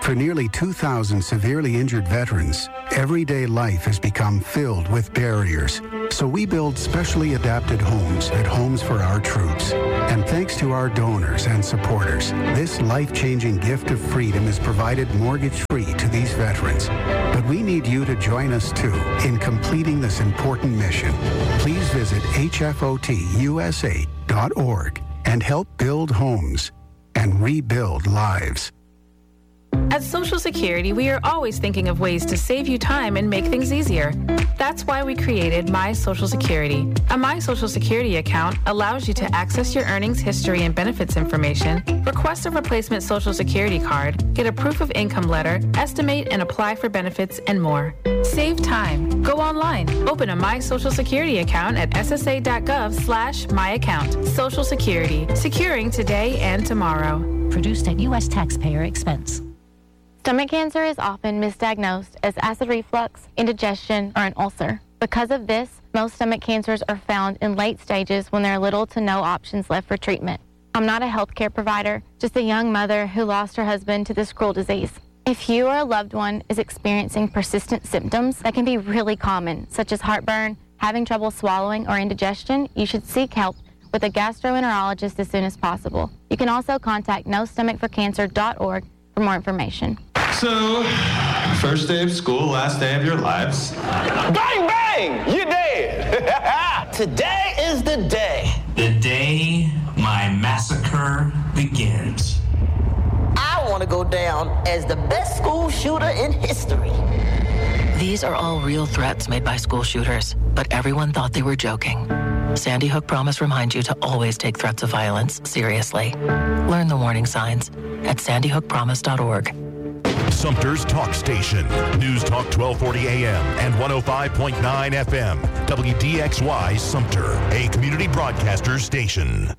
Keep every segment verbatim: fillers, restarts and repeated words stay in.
For nearly two thousand severely injured veterans, everyday life has become filled with barriers. So we build specially adapted homes at Homes for Our Troops. And thanks to our donors and supporters, this life-changing gift of freedom is provided mortgage-free to these veterans. But we need you to join us, too, in completing this important mission. Please visit H F O T U S A dot org and help build homes and rebuild lives. At Social Security, we are always thinking of ways to save you time and make things easier. That's why we created My Social Security. A My Social Security account allows you to access your earnings history and benefits information, request a replacement Social Security card, get a proof of income letter, estimate and apply for benefits, and more. Save time. Go online. Open a My Social Security account at S S A dot gov slash my account. Social Security. Securing today and tomorrow. Produced at U S taxpayer expense. Stomach cancer is often misdiagnosed as acid reflux, indigestion, or an ulcer. Because of this, most stomach cancers are found in late stages when there are little to no options left for treatment. I'm not a healthcare provider, just a young mother who lost her husband to this cruel disease. If you or a loved one is experiencing persistent symptoms that can be really common, such as heartburn, having trouble swallowing, or indigestion, you should seek help with a gastroenterologist as soon as possible. You can also contact no stomach for cancer dot org for more information. So, first day of school, last day of your lives. Bang, bang! You're dead! Today is the day. The day my massacre begins. I want to go down as the best school shooter in history. These are all real threats made by school shooters, but everyone thought they were joking. Sandy Hook Promise reminds you to always take threats of violence seriously. Learn the warning signs at sandy hook promise dot org. Sumter's Talk Station. News Talk twelve forty A M and one oh five point nine F M. W D X Y Sumter, a community broadcaster station.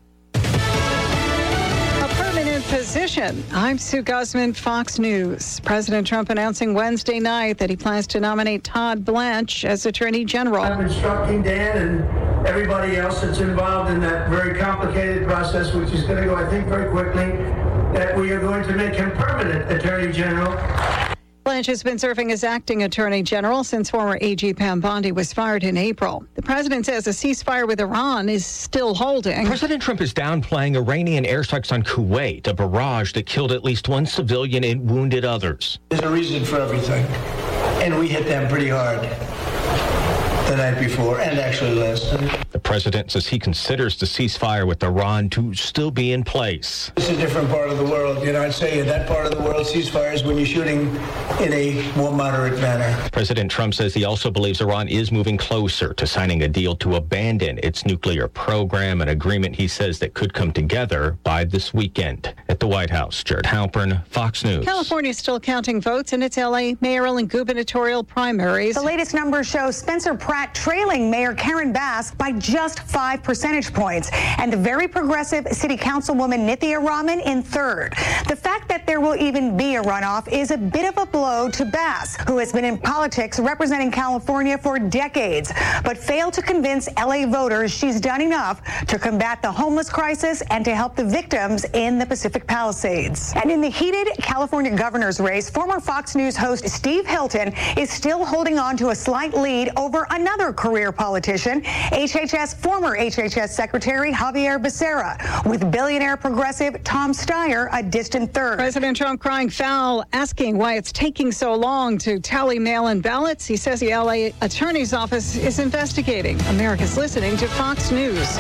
A permanent position. I'm Sue Guzman, Fox News. President Trump announcing Wednesday night that he plans to nominate Todd Blanche as Attorney General. I'm instructing Dan and everybody else that's involved in that very complicated process, which is going to go, I think, very quickly, that we are going to make him permanent Attorney General. Blanche has been serving as acting Attorney General since former A G Pam Bondi was fired in April. The president says a ceasefire with Iran is still holding. President Trump is downplaying Iranian airstrikes on Kuwait, a barrage that killed at least one civilian and wounded others. There's a reason for everything, and we hit them pretty hard the night before and actually last night. The president says he considers the ceasefire with Iran to still be in place. It's a different part of the world. You know, I'd say in that part of the world, ceasefires when you're shooting in a more moderate manner. President Trump says he also believes Iran is moving closer to signing a deal to abandon its nuclear program, an agreement he says that could come together by this weekend. At the White House, Jared Halpern, Fox News. California is still counting votes in its L A mayoral and gubernatorial primaries. The latest numbers show Spencer Pratt trailing Mayor Karen Bass by just five percentage points, and the very progressive city councilwoman Nithya Raman in third. The fact that there will even be a runoff is a bit of a blow to Bass, who has been in politics representing California for decades, but failed to convince L A voters she's done enough to combat the homeless crisis and to help the victims in the Pacific Palisades. And in the heated California governor's race, former Fox News host Steve Hilton is still holding on to a slight lead over another Another career politician, H H S former H H S Secretary Javier Becerra, with billionaire progressive Tom Steyer a distant third. President Trump crying foul, asking why it's taking so long to tally mail-in ballots. He says the L A Attorney's Office is investigating. America's listening to Fox News.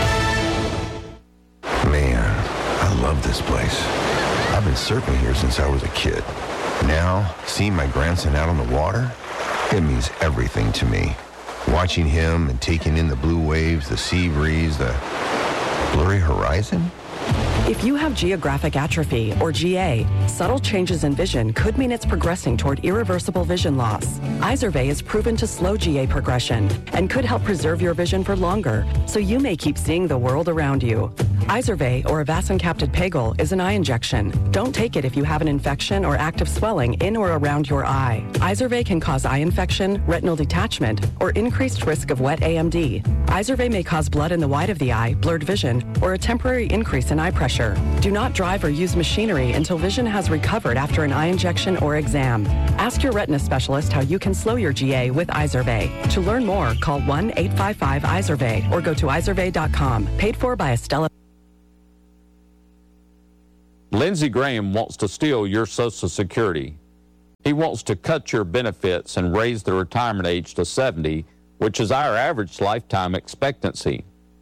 Man, I love this place. I've been surfing here since I was a kid. Now, seeing my grandson out on the water, it means everything to me. Watching him and taking in the blue waves, the sea breeze, the blurry horizon. If you have geographic atrophy, or G A, subtle changes in vision could mean it's progressing toward irreversible vision loss. Izervay is proven to slow G A progression and could help preserve your vision for longer, so you may keep seeing the world around you. Izervay, or avacincaptad pegol, is an eye injection. Don't take it if you have an infection or active swelling in or around your eye. Izervay can cause eye infection, retinal detachment, or increased risk of wet A M D. Izervay may cause blood in the white of the eye, blurred vision, or a temporary increase in eye pressure. Do not drive or use machinery until vision has recovered after an eye injection or exam. Ask your retina specialist how you can slow your G A with Izervay. To learn more, call one eight five five Izervay or go to izervay dot com. Paid for by Estella. Lindsey Graham wants to steal your Social Security. He wants to cut your benefits and raise the retirement age to seventy, which is our average lifetime expectancy.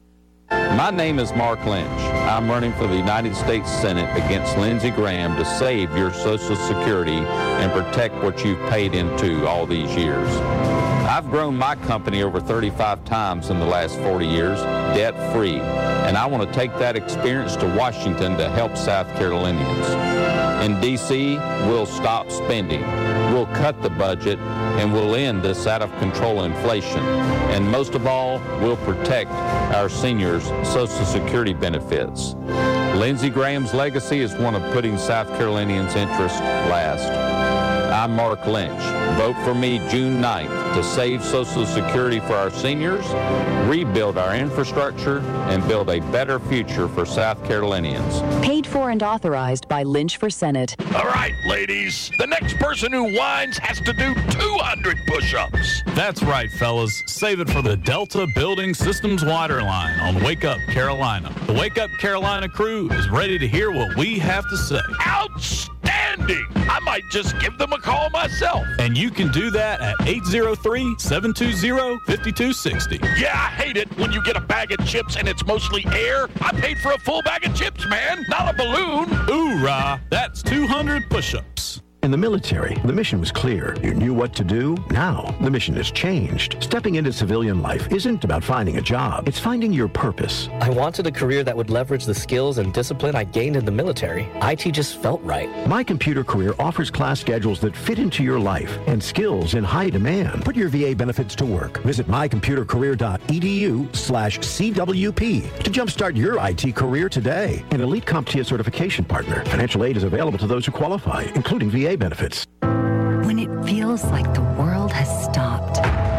My name is Mark Lynch. I'm running for the United States Senate against Lindsey Graham to save your Social Security and protect what you've paid into all these years. I've grown my company over thirty-five times in the last forty years, debt-free, and I want to take that experience to Washington to help South Carolinians. In D C, we'll stop spending, we'll cut the budget, and we'll end this out-of-control inflation. And most of all, we'll protect our seniors' Social Security benefits. Lindsey Graham's legacy is one of putting South Carolinians' interests last. I'm Mark Lynch. Vote for me June ninth to save Social Security for our seniors, rebuild our infrastructure, and build a better future for South Carolinians. Paid for and authorized by Lynch for Senate. All right, ladies. The next person who whines has to do two hundred push-ups. That's right, fellas. Save it for the Delta Building Systems Waterline on Wake Up Carolina. The Wake Up Carolina crew is ready to hear what we have to say. Outstanding! I might just give them a call myself. And you can do that at eight oh three, seven two zero, five two six oh. Yeah, I hate it when you get a bag of chips and it's mostly air. I paid for a full bag of chips, man, not a balloon. Hoorah! That's two hundred push-ups. In the military, the mission was clear. You knew what to do. Now, the mission has changed. Stepping into civilian life isn't about finding a job. It's finding your purpose. I wanted a career that would leverage the skills and discipline I gained in the military. I T just felt right. My Computer Career offers class schedules that fit into your life and skills in high demand. Put your V A benefits to work. Visit my computer career dot e d u slash C W P to jumpstart your I T career today. An Elite CompTIA certification partner. Financial aid is available to those who qualify, including V A benefits. When it feels like the world has stopped,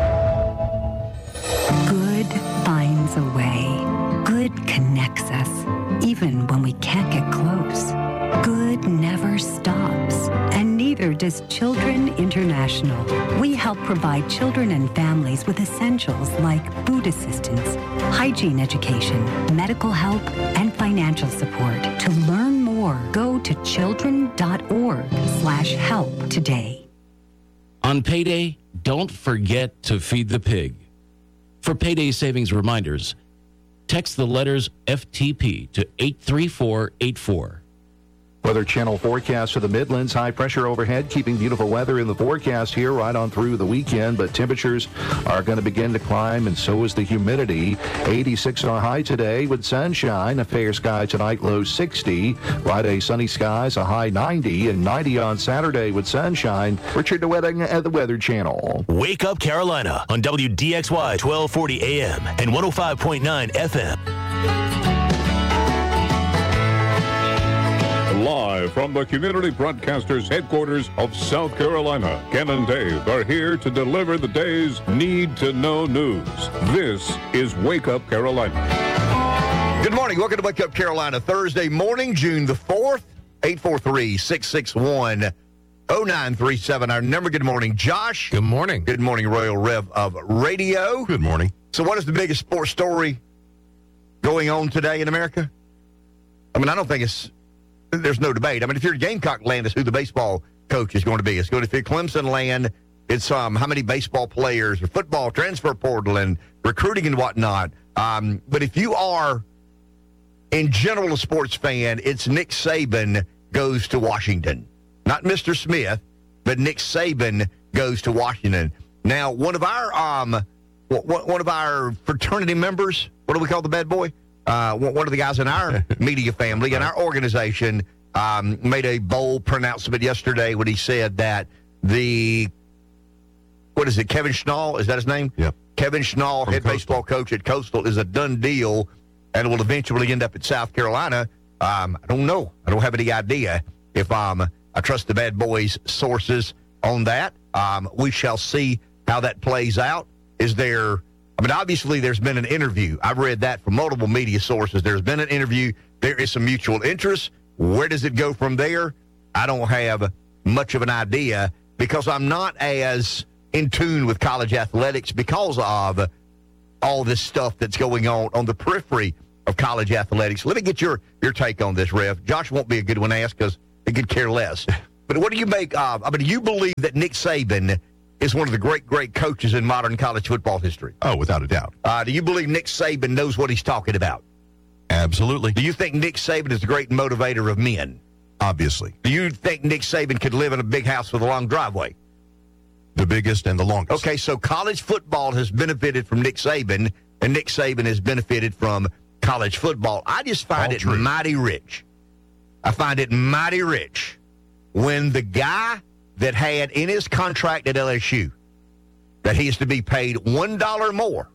good finds a way. Good connects us, even when we can't get close. Good never stops, and neither does Children International. We help provide children and families with essentials like food assistance, hygiene education, medical help, and financial support. To learn more, go to children dot org slash help today. On payday, don't forget to feed the pig. For payday savings reminders, text the letters F T P to eight three four eight four. Weather Channel forecast for the Midlands. High pressure overhead, keeping beautiful weather in the forecast here right on through the weekend, but temperatures are going to begin to climb, and so is the humidity. eighty-six our high today with sunshine. A fair sky tonight, low sixty. Friday, sunny skies, a high ninety, and ninety on Saturday with sunshine. Richard DeWetting at the Weather Channel. Wake Up Carolina on W D X Y twelve forty A M and one oh five point nine F M. Live from the Community Broadcasters headquarters of South Carolina, Ken and Dave are here to deliver the day's need-to-know news. This is Wake Up Carolina. Good morning. Welcome to Wake Up Carolina. Thursday morning, June the fourth, eight four three, six six one, oh nine three seven. Our number, good morning, Josh. Good morning. Good morning, Royal Rev of Radio. Good morning. So what is the biggest sports story going on today in America? I mean, I don't think it's... There's no debate. I mean, if you're Gamecock land, it's who the baseball coach is going to be. It's going to be Clemson land. It's um, how many baseball players or football transfer portal and recruiting and whatnot. Um, but if you are, in general, a sports fan, it's Nick Saban goes to Washington. Not Mister Smith, but Nick Saban goes to Washington. Now, one of our um, one of our fraternity members, what do we call the bad boy? Uh, one of the guys in our media family and our organization um, made a bold pronouncement yesterday when he said that the, what is it, Kevin Schnall, is that his name? Yep. Kevin Schnall, From head Coastal. baseball coach at Coastal, is a done deal. and will eventually end up at South Carolina. Um, I don't know. I don't have any idea if um, I trust the Bad Boys' sources on that. Um, we shall see how that plays out. Is there, I mean, obviously there's been an interview. I've read that from multiple media sources. There's been an interview. There is some mutual interest. Where does it go from there? I don't have much of an idea because I'm not as in tune with college athletics because of all this stuff that's going on on the periphery of college athletics. Let me get your, your take on this, Rev. Josh won't be a good one to ask because he could care less. But what do you make of, I mean, do you believe that Nick Saban is one of the great, great coaches in modern college football history? Oh, without a doubt. Uh, do you believe Nick Saban knows what he's talking about? Absolutely. Do you think Nick Saban is a great motivator of men? Obviously. Do you think Nick Saban could live in a big house with a long driveway? The biggest and the longest. Okay, so college football has benefited from Nick Saban, and Nick Saban has benefited from college football. I just find All it true. mighty rich. I find it mighty rich when the guy that had in his contract at L S U that he is to be paid one dollar more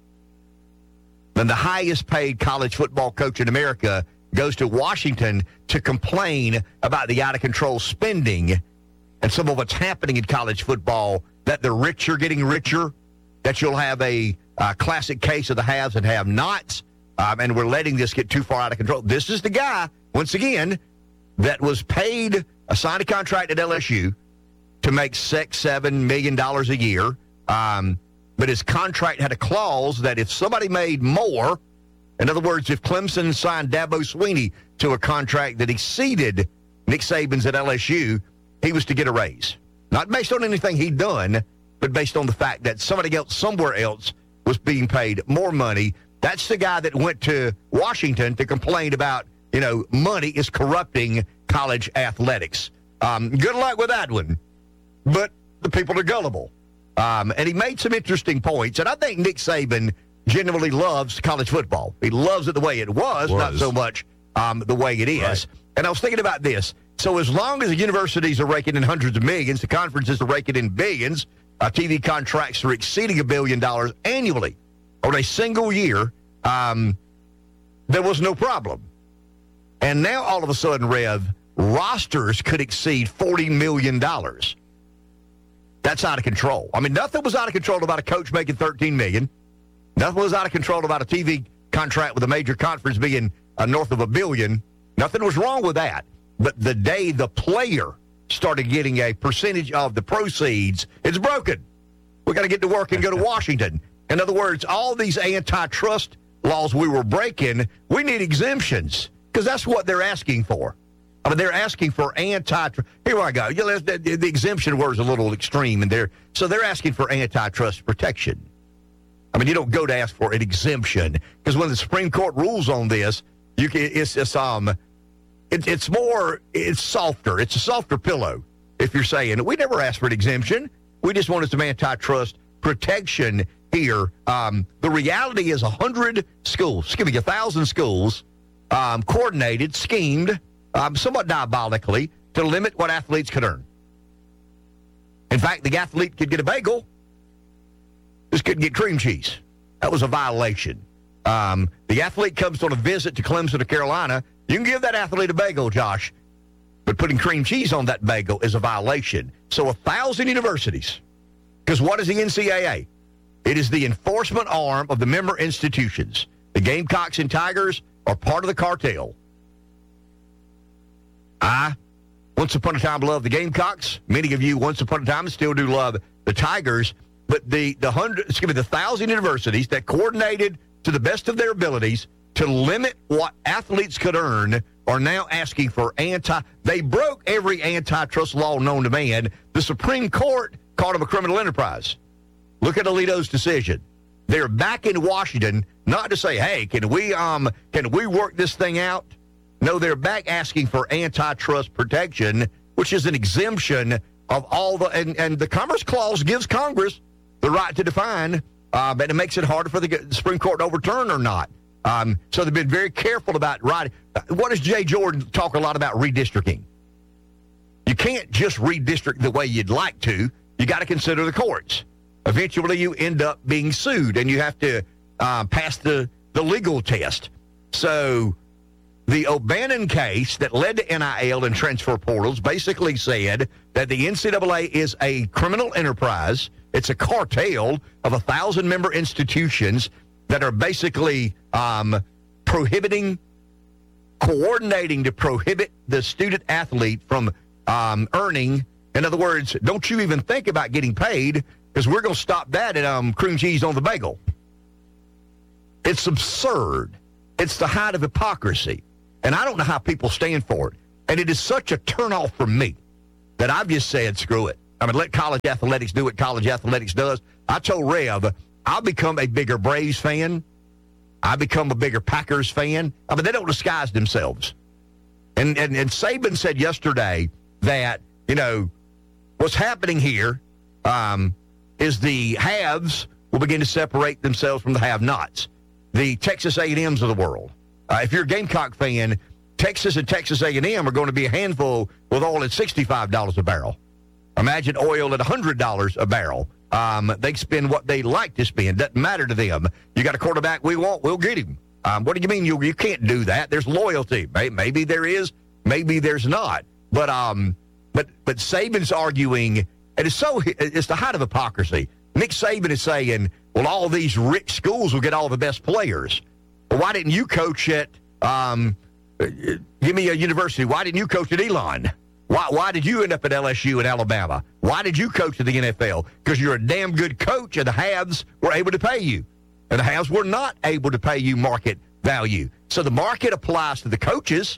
than the highest paid college football coach in America goes to Washington to complain about the out-of-control spending and some of what's happening in college football, that the rich are getting richer, that you'll have a uh, classic case of the haves and have-nots, um, and we're letting this get too far out of control. This is the guy, once again, that was paid, a signed a contract at L S U to make six, seven million dollars a year, um, but his contract had a clause that if somebody made more, in other words, if Clemson signed Dabo Swinney to a contract that exceeded Nick Saban's at L S U, he was to get a raise. Not based on anything he'd done, but based on the fact that somebody else somewhere else was being paid more money. That's the guy that went to Washington to complain about, you know, money is corrupting college athletics. Um, good luck with that one. But the people are gullible. Um, and he made some interesting points. And I think Nick Saban genuinely loves college football. He loves it the way it was, was. not so much um, the way it is. Right. And I was thinking about this. So as long as the universities are raking in hundreds of millions, the conferences are raking in billions, uh, T V contracts are exceeding a billion dollars annually on a single year, um, there was no problem. And now all of a sudden, Rev, rosters could exceed forty million dollars. That's out of control. I mean, nothing was out of control about a coach making thirteen million dollars. Nothing was out of control about a T V contract with a major conference being uh, north of a billion. Nothing was wrong with that. But the day the player started getting a percentage of the proceeds, it's broken. We got to get to work and go to Washington. In other words, all these antitrust laws we were breaking, we need exemptions because that's what they're asking for. I mean, they're asking for antitrust. Here I go. You know, the, the exemption word is a little extreme in there. So they're asking for antitrust protection. I mean, you don't go to ask for an exemption because when the Supreme Court rules on this, you can, it's, it's um, it, it's more, it's softer. It's a softer pillow. If you're saying we never asked for an exemption, we just wanted some antitrust protection here. Um, the reality is a hundred schools, excuse me, a thousand schools, um, coordinated, schemed, um, somewhat diabolically to limit what athletes could earn. In fact, the athlete could get a bagel, just couldn't get cream cheese. That was a violation. Um, the athlete comes on a visit to Clemson or Carolina. You can give that athlete a bagel, Josh, but putting cream cheese on that bagel is a violation. So a thousand universities, because what is the N C double A? It is the enforcement arm of the member institutions. The Gamecocks and Tigers are part of the cartel. I, once upon a time, loved the Gamecocks. Many of you, once upon a time, still do love the Tigers. But the the hundred, excuse me, the thousand universities that coordinated to the best of their abilities to limit what athletes could earn are now asking for anti. They broke every antitrust law known to man. The Supreme Court called them a criminal enterprise. Look at Alito's decision. They're back in Washington, not to say, hey, can we um can we work this thing out? No, they're back asking for antitrust protection, which is an exemption of all the and, and the Commerce Clause gives Congress the right to define, uh, but it makes it harder for the Supreme Court to overturn or not. Um, so they've been very careful about writing. What does Jay Jordan talk a lot about redistricting? You can't just redistrict the way you'd like to. You got to consider the courts. Eventually, you end up being sued, and you have to uh, pass the, the legal test. So the O'Bannon case that led to N I L and transfer portals basically said that the N C double A is a criminal enterprise. It's a cartel of a thousand-member institutions that are basically um, prohibiting, coordinating to prohibit the student-athlete from um, earning. In other words, don't you even think about getting paid, because we're going to stop that at um, cream cheese on the bagel. It's absurd. It's the height of hypocrisy. And I don't know how people stand for it. And it is such a turnoff for me that I've just said, screw it. I mean, let college athletics do what college athletics does. I told Rev, I'll become a bigger Braves fan. I become a bigger Packers fan. I mean, they don't disguise themselves. And, and, and Saban said yesterday that, you know, what's happening here um, is the haves will begin to separate themselves from the have-nots. The Texas A and M's of the world. Uh, if you're a Gamecock fan, Texas and Texas A and M are going to be a handful with oil at sixty-five dollars a barrel. Imagine oil at one hundred dollars a barrel. Um, they spend what they like to spend. Doesn't matter to them. You got a quarterback we want, we'll get him. Um, what do you mean you you can't do that? There's loyalty. Maybe there is, maybe there's not. But um, but but Saban's arguing, and it's so it's the height of hypocrisy. Nick Saban is saying, well, all these rich schools will get all the best players. Well, why didn't you coach at, um, give me a university, why didn't you coach at Elon? Why, why did you end up at L S U in Alabama? Why did you coach at the N F L? Because you're a damn good coach, and the haves were able to pay you. And the haves were not able to pay you market value. So the market applies to the coaches.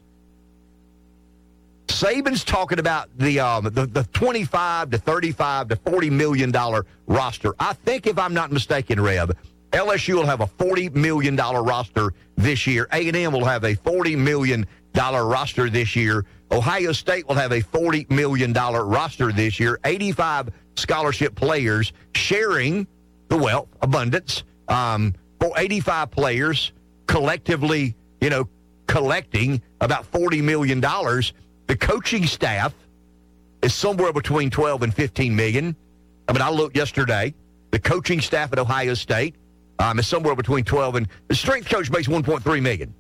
Saban's talking about the um, the, the twenty-five to thirty-five to forty million dollars roster. I think, if I'm not mistaken, Reb, L S U will have a forty million dollars roster this year. A and M will have a forty million dollars roster this year. Ohio State will have a forty million dollars roster this year. eighty-five scholarship players sharing the wealth, abundance, um, for eighty-five players collectively, you know, collecting about forty million dollars. The coaching staff is somewhere between twelve and fifteen million. I mean, I looked yesterday. The coaching staff at Ohio State um, is somewhere between twelve and the strength coach makes one point three million.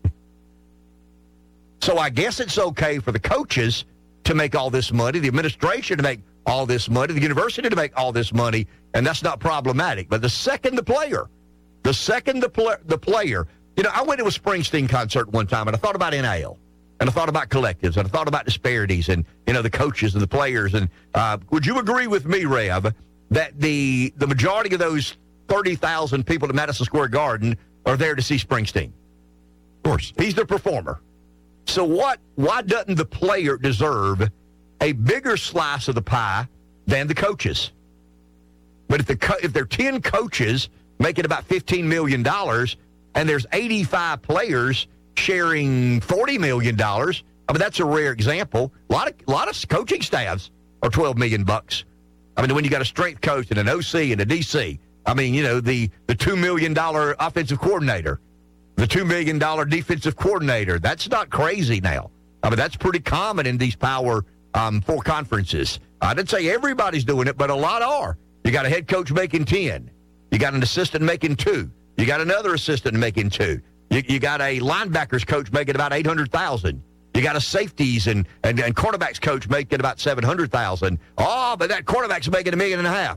So I guess it's okay for the coaches to make all this money, the administration to make all this money, the university to make all this money, and that's not problematic. But the second the player, the second the, pl- the player, you know, I went to a Springsteen concert one time, and I thought about N I L. And I thought about collectives, and I thought about disparities, and, you know, the coaches and the players. And uh, would you agree with me, Rev, that the the majority of those thirty thousand people at Madison Square Garden are there to see Springsteen? Of course. He's the performer. So what? Why doesn't the player deserve a bigger slice of the pie than the coaches? But if the co- if there are ten coaches making about fifteen million dollars, and there's eighty-five players sharing forty million dollars. I mean, that's a rare example. A lot of a lot of coaching staffs are twelve million bucks. I mean, when you got a strength coach and an O C and a D C, I mean, you know, the the two million dollars offensive coordinator, the two million dollars defensive coordinator, that's not crazy now. I mean, that's pretty common in these Power um, Four conferences. I didn't say everybody's doing it, but a lot are. You got a head coach making ten. You got an assistant making two. You got another assistant making two. You, you got a linebackers coach making about eight hundred thousand dollars. You got a safeties and, and, and cornerbacks coach making about seven hundred thousand dollars. Oh, but that quarterback's making a million and a half.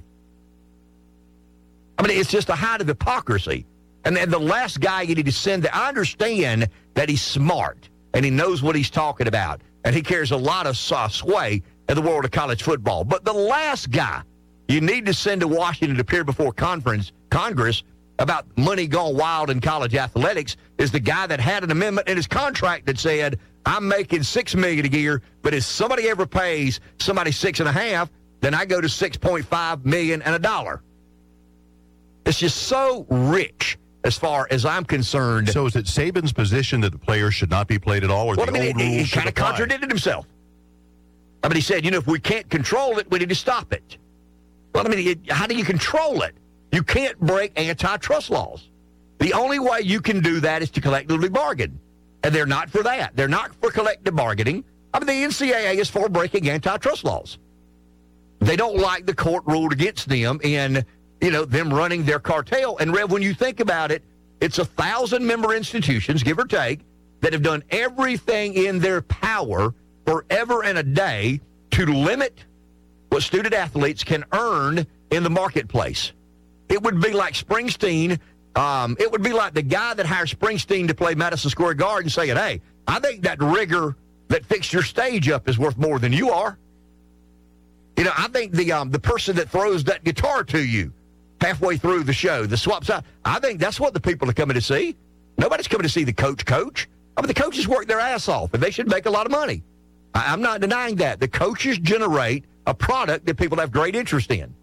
I mean, it's just a height of hypocrisy. And then the last guy you need to send there, I understand that he's smart and he knows what he's talking about, and he carries a lot of uh, sway in the world of college football. But the last guy you need to send to Washington to appear before conference Congress about money gone wild in college athletics is the guy that had an amendment in his contract that said, I'm making six million dollars a year, but if somebody ever pays somebody six and a half, then I go to six point five million dollars and a dollar. It's just so rich as far as I'm concerned. So is it Saban's position that the players should not be played at all, or well, the I mean, old he, rules he should kind of apply? contradicted himself. I mean, he said, you know, if we can't control it, we need to stop it. Well, I mean, it, how do you control it? You can't break antitrust laws. The only way you can do that is to collectively bargain. And they're not for that. They're not for collective bargaining. I mean, the N C double A is for breaking antitrust laws. They don't like the court ruled against them in, you know, them running their cartel. And, Rev, when you think about it, It's a thousand-member institutions, give or take, that have done everything in their power forever and a day to limit what student-athletes can earn in the marketplace. It would be like Springsteen. Um, it would be like the guy that hired Springsteen to play Madison Square Garden saying, hey, I think that rigger that fixed your stage up is worth more than you are. You know, I think the um, the person that throws that guitar to you halfway through the show, the swaps out, I think that's what the people are coming to see. Nobody's coming to see the coach coach. I mean, the coaches work their ass off, and they should make a lot of money. I, I'm not denying that. The coaches generate a product that people have great interest in.